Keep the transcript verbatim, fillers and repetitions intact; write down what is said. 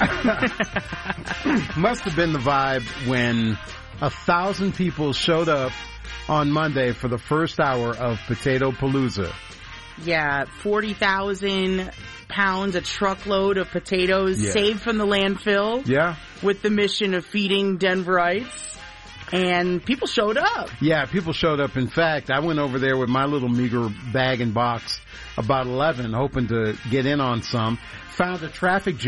Must have been the vibe when a thousand people showed up on Monday for the first hour of Potato Palooza. Yeah, forty thousand pounds, a truckload of potatoes yeah. saved from the landfill. Yeah. With the mission of feeding Denverites. And people showed up. Yeah, people showed up. In fact, I went over there with my little meager bag and box about eleven, hoping to get in on some. Found a traffic jam.